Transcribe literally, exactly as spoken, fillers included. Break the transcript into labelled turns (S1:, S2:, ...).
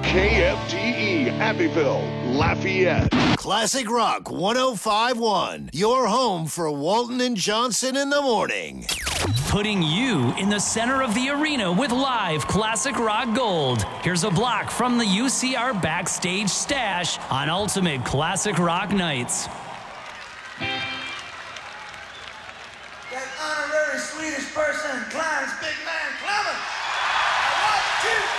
S1: K F T E, Abbeville, Lafayette.
S2: Classic Rock one oh five point one, your home for Walton and Johnson in the morning.
S3: Putting you in the center of the arena with live Classic Rock Gold. Here's a block from the U C R backstage stash on Ultimate Classic Rock Nights.
S4: That honorary Swedish person, Klein's big man, Clemens. One, two,